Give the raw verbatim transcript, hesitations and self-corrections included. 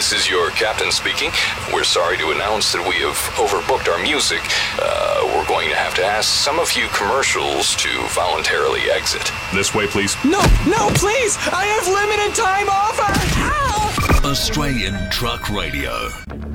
this is your captain speaking. We're sorry to announce that we have overbooked our music. Uh, we're going to have to ask some of you commercials to voluntarily exit. This way, please. No, no, please! I have limited time offer! Ow! Australian Truck Radio.